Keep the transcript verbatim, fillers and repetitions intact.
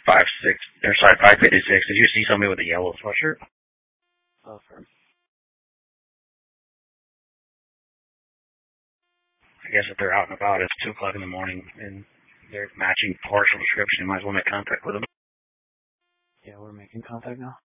five six, or sorry, five fifty six. Did you see somebody with a yellow sweatshirt? Oh, for I guess if they're out and about, it's two o'clock in the morning, and they're matching partial description. You might as well make contact with them. Yeah, we're making contact now.